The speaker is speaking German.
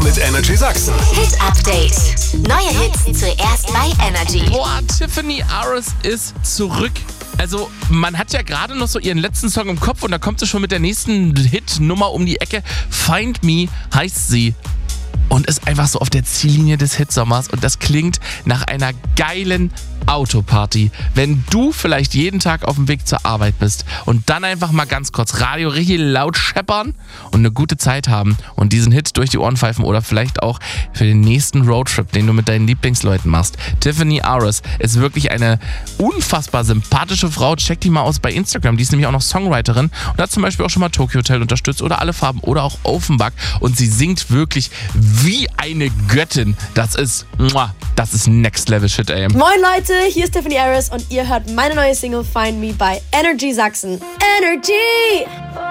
mit Energy Sachsen. Hit Update. Neue Hits zuerst bei Energy. Boah, Tiffany Aris ist zurück. Also, man hat ja gerade noch so ihren letzten Song im Kopf und da kommt sie schon mit der nächsten Hitnummer um die Ecke. Find Me heißt sie. Und ist einfach so auf der Ziellinie des Hitsommers. Und das klingt nach einer geilen Autoparty. Wenn du vielleicht jeden Tag auf dem Weg zur Arbeit bist und dann einfach mal ganz kurz Radio richtig laut scheppern und eine gute Zeit haben und diesen Hit durch die Ohren pfeifen oder vielleicht auch für den nächsten Roadtrip, den du mit deinen Lieblingsleuten machst. Tiffany Aris ist wirklich eine unfassbar sympathische Frau. Check die mal aus bei Instagram. Die ist nämlich auch noch Songwriterin und hat zum Beispiel auch schon mal Tokyo Hotel unterstützt oder Alle Farben oder auch Offenbach. Und sie singt wirklich wie eine Göttin. Das ist Next Level Shit, ey. Moin Leute, hier ist Tiffany Aris und ihr hört meine neue Single Find Me bei Energy Sachsen. Energy!